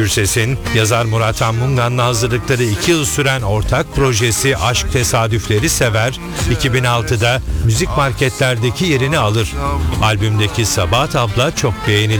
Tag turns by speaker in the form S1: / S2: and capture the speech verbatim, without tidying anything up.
S1: Gürses'in yazar Murat Anmungan'la hazırlıkları iki yıl süren ortak projesi Aşk Tesadüfleri Sever, iki bin altıda müzik marketlerdeki yerini alır. Albümdeki Sabahat Abla çok beğenilir.